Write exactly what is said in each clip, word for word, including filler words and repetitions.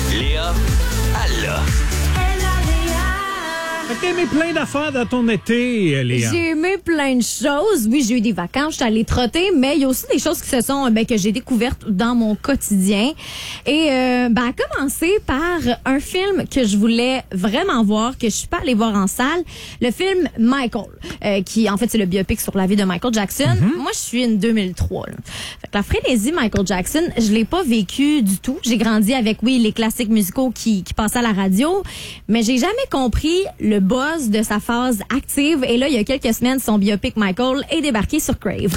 Léa, elle l'a. T'as aimé plein d'affaires dans ton été, Léa. J'ai aimé plein de choses. Oui, j'ai eu des vacances, j'étais allée trotter, mais il y a aussi des choses qui se sont, ben, que j'ai découvertes dans mon quotidien. Et, euh, ben, à commencer par un film que je voulais vraiment voir, que je suis pas allée voir en salle. Le film Michael, euh, qui, en fait, c'est le biopic sur la vie de Michael Jackson. Mm-hmm. Moi, je suis une deux mille trois, là. Fait que la frénésie Michael Jackson, je l'ai pas vécu du tout. J'ai grandi avec, oui, les classiques musicaux qui, qui passaient à la radio, mais j'ai jamais compris le buzz de sa phase active. Et là, il y a quelques semaines, son biopic Michael est débarqué sur Crave.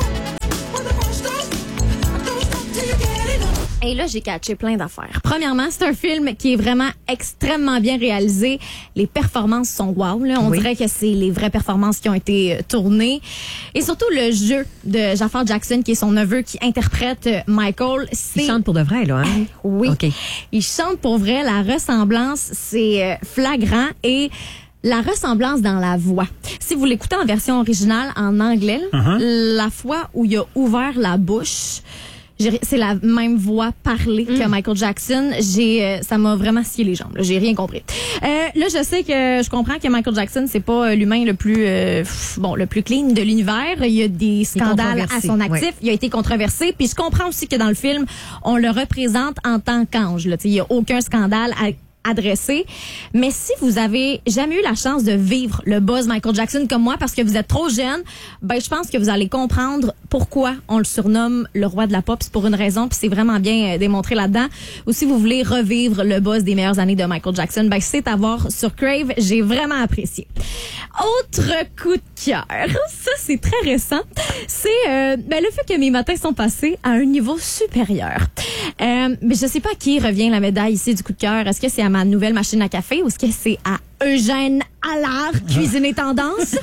Et là, j'ai catché plein d'affaires. Premièrement, c'est un film qui est vraiment extrêmement bien réalisé. Les performances sont wow, là. On oui. dirait que c'est les vraies performances qui ont été tournées. Et surtout, le jeu de Jafar Jackson, qui est son neveu, qui interprète Michael. C'est... Il chante pour de vrai, là, hein? Oui. Okay. Il chante pour vrai. La ressemblance, c'est flagrant. Et la ressemblance dans la voix. Si vous l'écoutez en version originale, en anglais, uh-huh. la fois où il a ouvert la bouche, c'est la même voix parlée mm. que Michael Jackson. J'ai, euh, ça m'a vraiment scié les jambes. Là. J'ai rien compris. Euh, là, je sais que je comprends que Michael Jackson, c'est pas l'humain le plus, euh, bon, le plus clean de l'univers. Il y a des scandales à son actif. Ouais. Il a été controversé. Puis je comprends aussi que dans le film, on le représente en tant qu'ange. Là. Il y a aucun scandale à adressé. Mais si vous avez jamais eu la chance de vivre le buzz Michael Jackson comme moi parce que vous êtes trop jeune, ben je pense que vous allez comprendre pourquoi on le surnomme le roi de la pop. C'est pour une raison, puis c'est vraiment bien démontré là-dedans. Ou si vous voulez revivre le buzz des meilleures années de Michael Jackson, ben c'est à voir sur Crave. J'ai vraiment apprécié. Autre coup de cœur, ça c'est très récent, c'est euh, ben le fait que mes matins sont passés à un niveau supérieur. Euh, mais je sais pas à qui revient la médaille ici du coup de cœur. Est-ce que c'est à ma nouvelle machine à café ou est-ce que c'est à Eugène Allard, Cuisine et Tendance?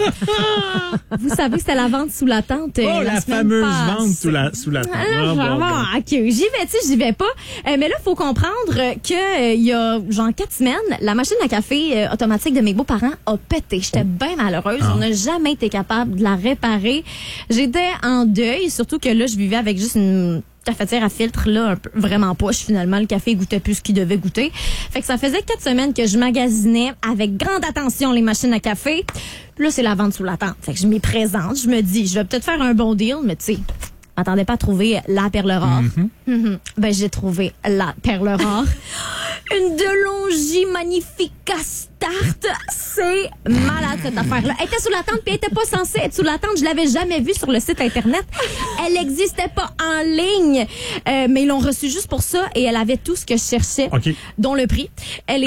Vous savez, c'était la vente sous la tente. Oh, la, la fameuse passée. vente sous la, sous la tente. Alors, bon, bon, bon. OK, j'y vais-tu, j'y vais pas. Euh, mais là, il faut comprendre que euh, il y a genre quatre semaines, la machine à café euh, automatique de mes beaux-parents a pété. J'étais bien malheureuse. Ah. On n'a jamais été capable de la réparer. J'étais en deuil, surtout que là, je vivais avec juste une cafetière à filtre, là, un peu, vraiment poche, finalement. Le café goûtait plus ce qu'il devait goûter. Fait que ça faisait quatre semaines que je magasinais avec grande attention les machines à café. Puis là, c'est la vente sous la tente. Fait que je m'y présente. Je me dis, je vais peut-être faire un bon deal, mais tu sais, je m'attendais pas à trouver la perle rare. Mm-hmm. Mm-hmm. Ben, j'ai trouvé la perle rare. Une DeLonghi Magnifica Start. C'est malade, cette affaire-là. Elle était sous la tente, puis elle était pas censée être sous la tente. Je l'avais jamais vue sur le site Internet. Elle n'existait pas en ligne. Euh, mais ils l'ont reçue juste pour ça, et elle avait tout ce que je cherchais, okay. dont le prix. Elle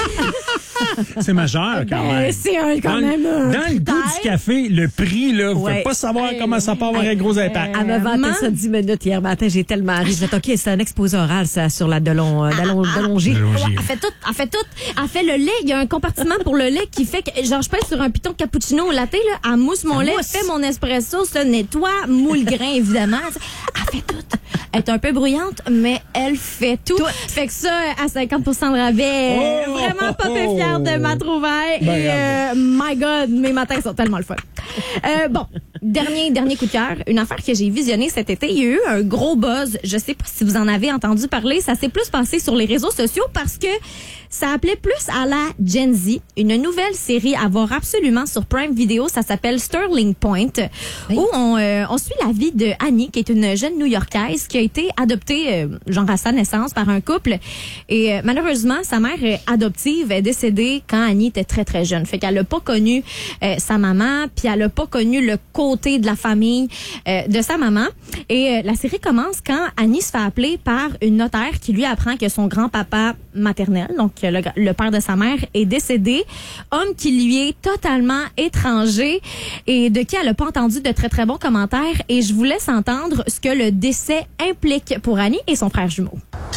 était... C'est majeur, quand ben, même. C'est un, quand dans, même un Dans le goût du café, le prix, là, vous ne ouais. faites pas savoir euh, comment ça peut avoir euh, un gros impact. Elle m'a vanté ça dix minutes hier matin. J'ai tellement ri. Je OK, c'est un exposé oral, ça, sur la Delon, euh, Delon, ah, DeLonghi. Ouais, elle fait tout. Elle fait tout. Elle fait le lait. Il y a un compartiment pour le lait qui fait que, genre, je pèse sur un piton cappuccino au latte, là, elle mousse mon elle lait, mousse. Fait mon espresso, se nettoie, moule le grain, évidemment. Elle fait tout. Elle est un peu bruyante, mais elle fait tout. tout. Fait que ça, à cinquante pour cent de rabais, oh, vraiment pas peu fière de ma trouvaille. Ben, et, euh, my God, mes matins sont tellement le fun. Euh, bon, dernier, dernier coup de cœur. Une affaire que j'ai visionnée cet été. Il y a eu un gros buzz. Je sais pas si vous en avez entendu parler. Ça s'est plus passé sur les réseaux sociaux parce que ça appelait plus à la Gen Z. Une nouvelle série à voir absolument sur Prime Video. Ça s'appelle Sterling Point. Oui. Où on, euh, on suit la vie de Annie, qui est une jeune New-Yorkaise qui a été adoptée, euh, genre à sa naissance, par un couple. Et euh, malheureusement, sa mère adoptive est décédée quand Annie était très, très jeune. Fait qu'elle a pas connu euh, sa maman, puis elle a pas connu le côté de la famille euh, de sa maman. Et euh, la série commence quand Annie se fait appeler par une notaire qui lui apprend que son grand-papa maternel, donc le, le père de sa mère, est décédé. Homme qui lui est totalement étranger et de qui elle n'a pas entendu de très, très bons commentaires. Et je vous laisse entendre ce que le décès implique pour Annie et son frère jumeau.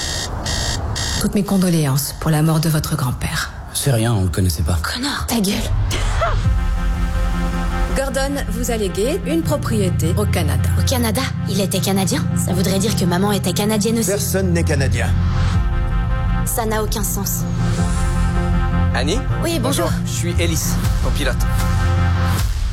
Toutes mes condoléances pour la mort de votre grand-père. C'est rien, on le connaissait pas. Connard, ta gueule. Gordon vous a légué une propriété au Canada. Au Canada? Il était canadien? Ça voudrait dire que maman était canadienne aussi? Personne n'est canadien. Ça n'a aucun sens. Annie? Oui, bonjour. bonjour. Je suis Ellis, ton pilote.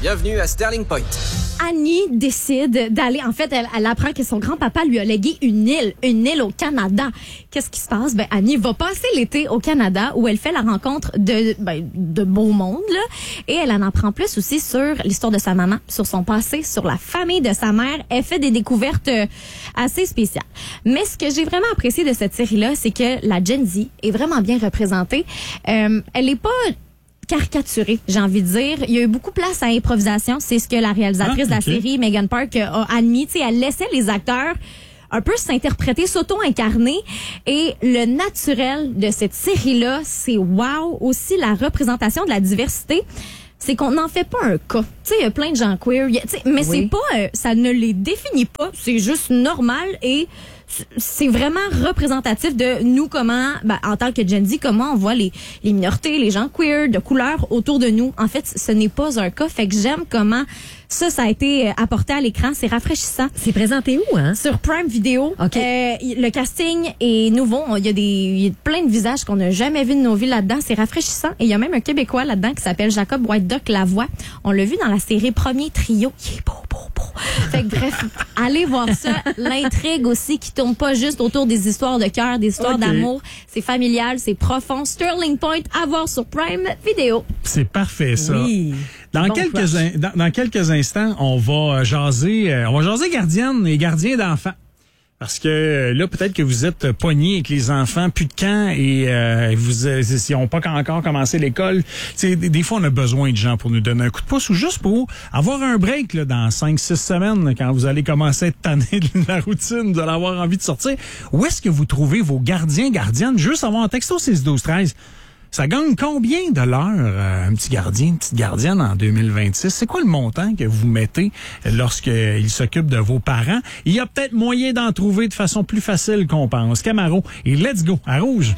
Bienvenue à Sterling Point. Annie décide d'aller, en fait, elle, elle apprend que son grand-papa lui a légué une île, une île au Canada. Qu'est-ce qui se passe? Ben, Annie va passer l'été au Canada où elle fait la rencontre de, ben, de beau monde, là. Et elle en apprend plus aussi sur l'histoire de sa maman, sur son passé, sur la famille de sa mère. Elle fait des découvertes euh, assez spéciales. Mais ce que j'ai vraiment apprécié de cette série-là, c'est que la Gen Z est vraiment bien représentée. Euh, elle est pas caricaturée, j'ai envie de dire. Il y a eu beaucoup de place à improvisation. C'est ce que la réalisatrice ah, de la okay. série, Megan Park, a admis. Tu sais, elle laissait les acteurs un peu s'interpréter, s'auto-incarner. Et le naturel de cette série-là, c'est wow. Aussi, la représentation de la diversité, c'est qu'on n'en fait pas un cas. Tu sais, il y a plein de gens queer, y a, mais oui. c'est pas, euh, ça ne les définit pas. C'est juste normal et c'est vraiment représentatif de nous, comment, ben, en tant que Gen Z, comment on voit les, les minorités, les gens queer de couleur autour de nous. En fait, ce n'est pas un cas. Fait que j'aime comment ça, ça a été apporté à l'écran. C'est rafraîchissant. C'est présenté où, hein? Sur Prime Video. OK. Euh, le casting est nouveau. Il y a des, il y a plein de visages qu'on n'a jamais vus de nos vies là-dedans. C'est rafraîchissant. Et il y a même un Québécois là-dedans qui s'appelle Jacob White Duck Lavoie. On l'a vu dans la série Premier Trio. Il est beau, beau, beau. Fait que bref, allez voir ça. L'intrigue aussi qui tourne pas juste autour des histoires de cœur, des histoires okay. d'amour. C'est familial, c'est profond. Sterling Point à voir sur Prime Video. C'est parfait, ça. Oui. Dans bon quelques in, dans, dans quelques instants, on va jaser, euh, on va jaser gardiennes et gardiens d'enfants. Parce que là, peut-être que vous êtes pognés avec les enfants, plus de camp, et euh, vous, euh, s'ils n'ont pas encore commencé l'école. Des, des fois, on a besoin de gens pour nous donner un coup de pouce ou juste pour avoir un break là, dans cinq six semaines, là, quand vous allez commencer à être tanné de la routine, vous allez avoir envie de sortir. Où est-ce que vous trouvez vos gardiens, gardiennes? Juste avoir un texto six douze treize. Ça gagne combien de l'heure, euh, un petit gardien, une petite gardienne en deux mille vingt-six? C'est quoi le montant que vous mettez lorsqu'il s'occupe de vos parents? Il y a peut-être moyen d'en trouver de façon plus facile qu'on pense. Camaro et let's go à Rouge.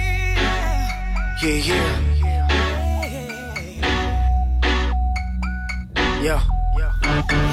Yeah, yeah. Yeah. Yeah.